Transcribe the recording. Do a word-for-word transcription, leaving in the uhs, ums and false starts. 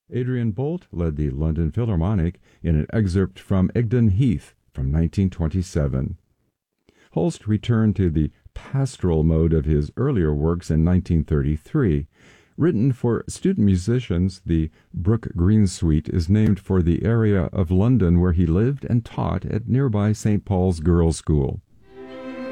Adrian Boult led the London Philharmonic in an excerpt from Egdon Heath from nineteen twenty-seven. Holst returned to the pastoral mode of his earlier works in nineteen thirty-three. Written for student musicians, the Brook Green Suite is named for the area of London where he lived and taught at nearby Saint Paul's Girls' School.